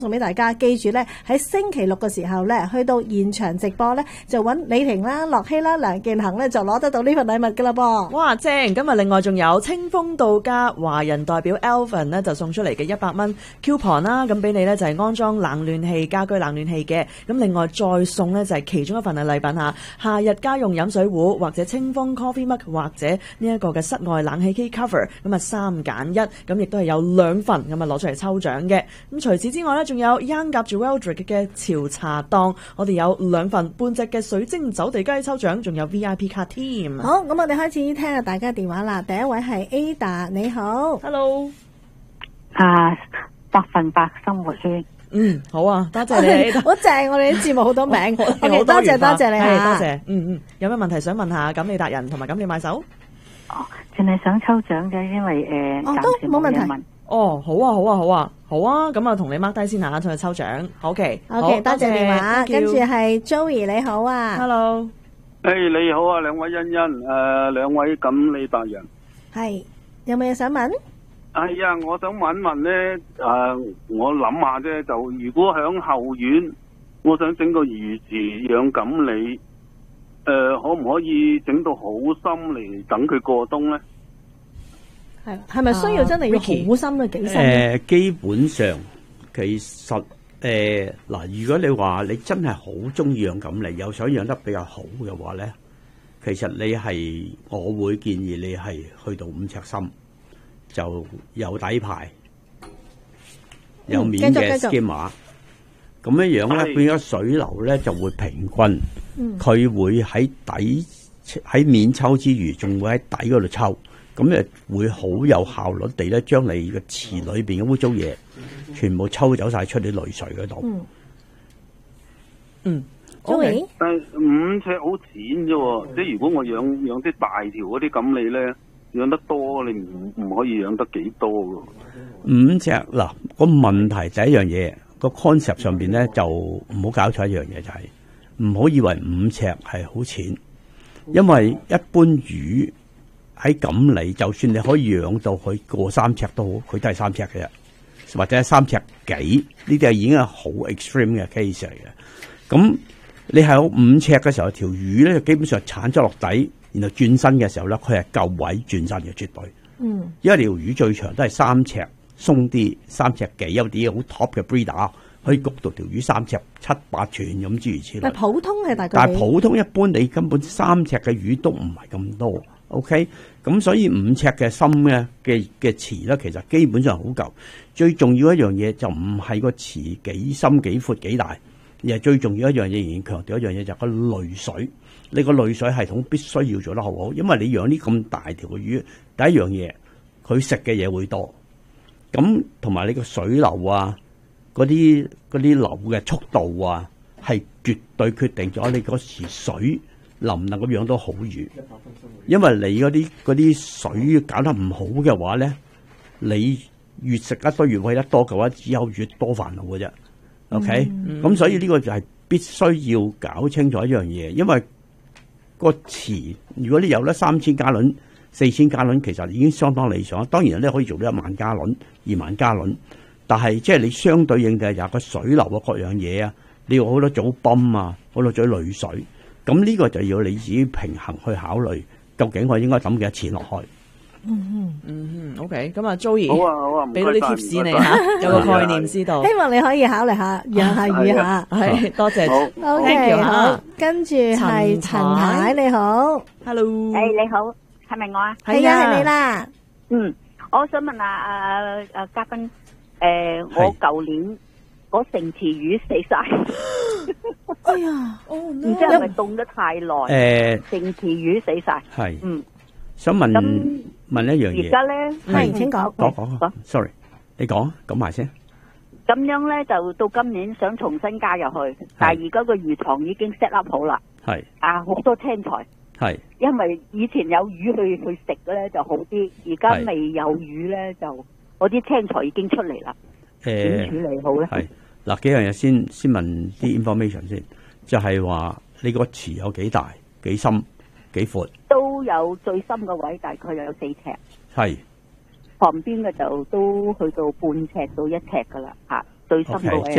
送俾大家，記住咧喺星期六嘅時候咧，去到現場直播咧，就揾李婷啦、樂希啦、梁健恒咧，就攞得到呢份禮物噶啦噃。 哇，正！今日另外仲有清風到家華人代表 Alvin 咧就送出嚟嘅100蚊 coupon 啦，咁俾你咧就係安裝冷暖氣家居冷暖氣嘅。咁另外再送咧就係其中一份嘅禮品嚇，夏日家用飲水壺或者清風 coffee mug 或者呢一個嘅室外冷氣機 cover， 咁啊3揀1，咁亦都係有2份咁啊攞出嚟抽獎嘅。咁除此之外咧，仲有 Young 夾住 Weldrick 嘅潮茶檔，我哋有2份半隻嘅水晶走地雞抽獎，仲有 VIP 卡添。 好，咁我哋開始聽下大家電話啦。第一位係 Ada， 你好 ，Hello， 100% 生活圈。 好啊，多謝你。 好正，我哋啲節目好多名。 OK， 多謝你多謝。有咩問題想問下錦鯉達人同埋錦鯉買手？ 淨係想抽獎嘅，因為暫時冇問題。 好啊，咁啊同你 mark 低先下，再抽獎。OK， 多謝電話。跟住係 Joey， 你好啊 ，Hello。 你好啊，兩位欣欣，兩位錦鯉達人。 係，有冇嘢想問？ 係啊，我想問問咧，我諗下啫，就如果響後院，我想整個魚池養錦鯉，可唔可以整到好深嚟等佢過冬咧？ 係咪需要真係要好深嘅幾深？ 基本上其實嗱，如果你話你真係好中意養錦鯉，又想養得比較好嘅話咧，其實我會建議你係去到5尺深。就有底牌，有面嘅 skimmer，咁樣樣咧，變咗水流咧就會平均，佢會喺面抽之餘，仲會喺底嗰度抽，咁誒會好有效率地咧，將你嘅池裏邊嘅污糟嘢全部抽走晒出啲濾水嗰度。 Joey， 但係5尺好淺啫，即係如果我養啲大條嗰啲錦鯉咧。養得多，你唔可以養得幾多㗎 ？5尺嗱，個問題第一樣嘢，個 concept 上邊咧就唔好搞錯一樣嘢，就係唔好以為5尺係好淺，因為一般魚喺錦鯉，就算你可以養到佢過3尺都好，佢都係3尺嘅啫，或者係3尺幾，呢啲係已經係好 extreme 嘅 case 嚟嘅。咁你係好5尺嘅時候，條魚咧基本上鏟咗落底。然後轉身嘅時候咧，佢係夠位轉身嘅，絕對。因為條魚最長都係3尺鬆啲，3尺幾，有啲好 top 嘅 breeder 可以谷到條魚3尺7、8寸咁諸如此類。 但普通係大概。 但係普通一般你根本3尺嘅魚都唔係咁多。OK，咁所以5尺嘅深嘅池咧，其實基本上好夠。最重要一樣嘢就唔係個池幾深幾闊幾大，而係最重要一樣嘢，仍然強調一樣嘢就係個濾水。你個濾水系統必須要做得好好，因為你養啲咁大條嘅魚，第一樣嘢佢食嘅嘢會多，咁同埋你個水流啊，嗰啲流嘅速度啊，係絕對決定咗你嗰時水能唔能夠養到好魚。因為你嗰啲水搞得唔好嘅話咧，你越食得多越餵得多嘅話，只有越多煩惱嘅啫。OK，咁所以呢個就係必須要搞清楚一樣嘢，因為個池，如果你有得3000加侖、4000加侖，其實已經相當理想。當然咧可以做到1萬加侖、2萬加侖，但係即係你相對應嘅有個水流啊，各樣嘢啊，你要好多組泵啊，好多組濾水，咁呢個就要你自己平衡去考慮，究竟我應該抌幾多錢落去。 OK， 咁啊 Joey， 好啊， 俾到啲 tips 你吓，有個概念知道。 希望你可以考慮下養下魚吓。 係，多謝。 OK， 好，跟住係陳太，你好 ，Hello， 你好，係咪我啊？ 係啊，係你啦。 我想問下嘉賓，我舊年嗰成池魚死晒。 哎呀， 唔知係咪凍得太耐？成池魚死晒。 係。想問一樣嘢。 而家咧， 係請講。 講 ，sorry， 你講埋先。 咁樣咧就到今年想重新加入去，但係而家個魚塘已經 set up 好啦。 係。 好多青菜。係。因為以前有魚去食嘅咧就好啲，而家未有魚咧就嗰啲青菜已經出嚟啦。點處理好咧？ 係嗱，幾樣嘢先問啲 information 先，就係話你個池有幾大、幾深、幾闊？ 都有最深嘅位，大概有4尺。 係。 旁邊嘅就都去到半尺到1尺噶啦， 最深嗰位。